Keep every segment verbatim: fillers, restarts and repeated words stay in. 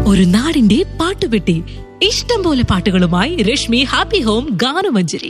ഒരു നാടിന്റെ പാട്ടുപെട്ടി. ഇഷ്ടം പോലെ പാട്ടുകളുമായി Rashmi happy home ഗാനമഞ്ജരി.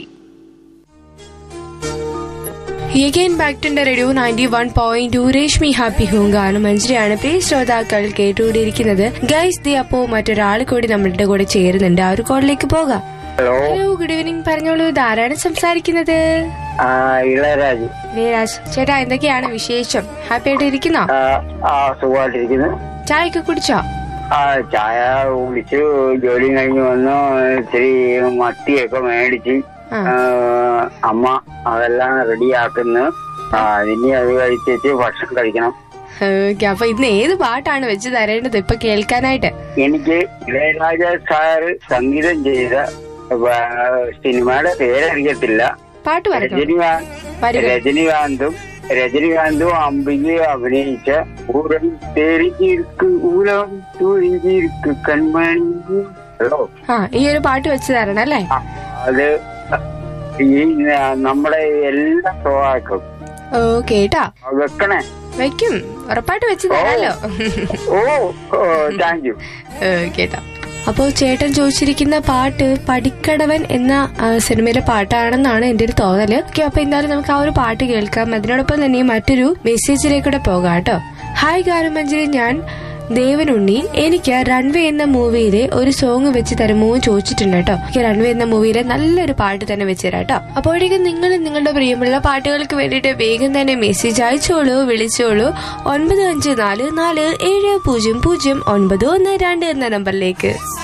Again back to the radio ninety-one point two Rashmi happy home ഗാനമഞ്ജരിയാണ് പ്രിയ ശ്രോതാക്കൾ കേട്ടുകൊണ്ടിരിക്കുന്നത്. ഗൈസ് ദേ അപ്പോ മറ്റൊരാൾ കൂടി നമ്മളുടെ കൂടെ ചേരുന്നുണ്ട്. ആ ഒരു കോളിലേക്ക് പോകാം. Hello, good evening. പറഞ്ഞോളൂ, ഇതാരാണ് സംസാരിക്കുന്നത്? ഇളയരാജ്. ഇളയരാജ് ചേട്ടാ, എന്തൊക്കെയാണ് വിശേഷം? ഹാപ്പി ആയിട്ട് ഇരിക്കുന്നോ? സുഖമായിട്ടിരിക്കുന്നു. ചായയൊക്കെ കുടിച്ചോ? ആ ചായ കുടിച്ചു. ജോലി കഴിഞ്ഞ് വന്നു. ഇത്തിരി മത്തിയൊക്കെ മേടിച്ച് അമ്മ അതെല്ലാം റെഡിയാക്കുന്നു. ഇനി അത് കഴിച്ചിട്ട് ഭക്ഷണം കഴിക്കണം. ഓക്കെ, അപ്പൊ ഇന്ന് ഏത് പാട്ടാണ് വെച്ച് തരേണ്ടത് ഇപ്പൊ കേൾക്കാനായിട്ട്? എനിക്ക് ഇളയരാജ സാറ് സംഗീതം ചെയ്ത സിനിമയുടെ പേരറിയത്തില്ല. പാട്ട് രജനികാന്തും രജനികാന്തും അംബികയും അഭിനയിച്ച ഊരം തെരിഞ്ഞിരിക്ക് ഊരം തുരിഞ്ഞിരിക്ക് കൺമണി. ഹലോ, ആ ഈ ഒരു പാട്ട് വെച്ച് തരണം അല്ലേ? അത് ഈ നമ്മുടെ എല്ലാ ശ്രോതാക്കളും ഓ കേട്ടാ വെക്കണേ. വെക്കും, ഉറപ്പായിട്ട് വെച്ച് തരാലോ. ഓ താങ്ക് യു. കേട്ടോ, അപ്പോ ചേട്ടൻ ചോദിച്ചിരിക്കുന്ന പാട്ട് പടിക്കടവൻ എന്ന സിനിമയിലെ പാട്ടാണെന്നാണ് എന്റെ ഒരു തോന്നല്. ഓക്കെ, അപ്പൊ എന്തായാലും നമുക്ക് ആ ഒരു പാട്ട് കേൾക്കാം. അതിനോടൊപ്പം തന്നെ മറ്റൊരു മെസ്സേജിലേക്കൂടെ പോകാം കേട്ടോ. ഹായ് ഗാനമഞ്ജരി, ഞാൻ ദേവനുണ്ണി. എനിക്ക് റൺവേ എന്ന മൂവിയിലെ ഒരു സോങ് വെച്ച് തരുമോ ചോദിച്ചിട്ടുണ്ട് കേട്ടോ. എനിക്ക് റൺവേ എന്ന മൂവിയിലെ നല്ലൊരു പാട്ട് തന്നെ വെച്ച് തരാം കേട്ടോ. അപ്പോഴേക്കും നിങ്ങൾ നിങ്ങളുടെ പ്രിയമുള്ള പാട്ടുകൾക്ക് വേണ്ടിയിട്ട് വേഗം തന്നെ മെസ്സേജ് അയച്ചോളൂ, വിളിച്ചോളൂ ഒൻപത് അഞ്ച് നാല് നാല് ഏഴ് പൂജ്യം പൂജ്യം ഒൻപത് ഒന്ന് രണ്ട് എന്ന നമ്പറിലേക്ക്.